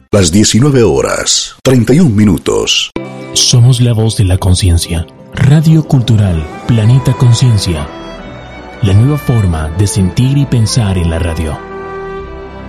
Las 19 horas, 31 minutos. Somos la voz de la conciencia. Radio Cultural Planeta Conciencia. La nueva forma de sentir y pensar en la radio.